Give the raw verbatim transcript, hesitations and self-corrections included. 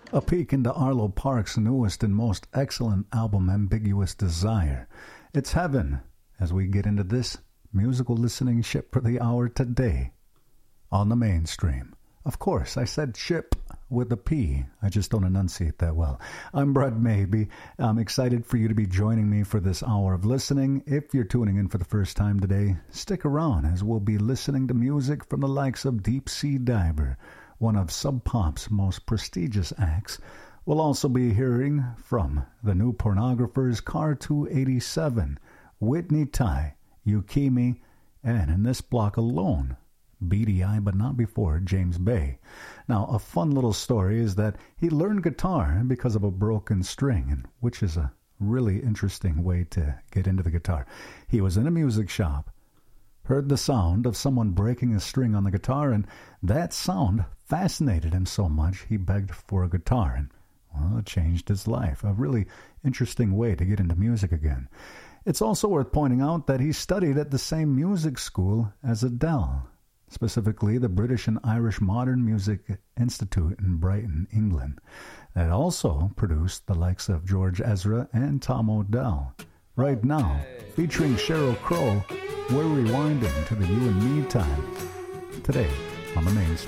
A peek into Arlo Parks' newest and most excellent album, Ambiguous Desire. It's heaven as we get into this musical listening ship for the hour today on the mainstream. Of course, I said ship with a P. I just don't enunciate that well. I'm Brett Maybe. I'm excited for you to be joining me for this hour of listening. If you're tuning in for the first time today, stick around as we'll be listening to music from the likes of Deep Sea Diver, one of Sub Pop's most prestigious acts. We'll also be hearing from the New Pornographers, Car two eighty-seven, Whitney Tai, Yukimi, and in this block alone, B D I, but not before James Bay. Now, a fun little story is that he learned guitar because of a broken string, and which is a really interesting way to get into the guitar. He was in a music shop, heard the sound of someone breaking a string on the guitar, and that sound fascinated him so much he begged for a guitar, and well, it changed his life. A really interesting way to get into music again. It's also worth pointing out that he studied at the same music school as Adele, specifically the British and Irish Modern Music Institute in Brighton, England, that also produced the likes of George Ezra and Tom Odell. Right now, featuring Sheryl Crow, we're rewinding to the You and Me time today on the mainstream.